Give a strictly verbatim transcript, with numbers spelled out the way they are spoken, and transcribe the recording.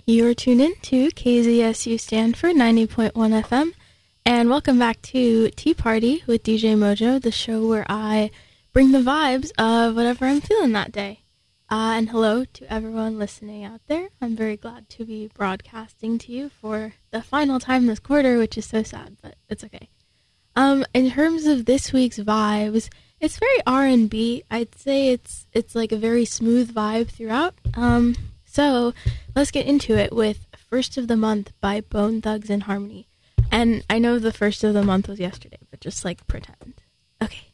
You're tuned in to K Z S U Stanford ninety point one F M, and welcome back to Tea Party with D J Mojo, the show where I bring the vibes of whatever I'm feeling that day. Uh, and hello to everyone listening out there. I'm very glad to be broadcasting to you for the final time this quarter, which is so sad, but it's okay. Um, in terms of this week's vibes, it's very R and B. I'd say it's it's like a very smooth vibe throughout. Um, so let's get into it with First of the Month by Bone Thugs and Harmony. And I know the first of the month was yesterday, but just like pretend. Okay.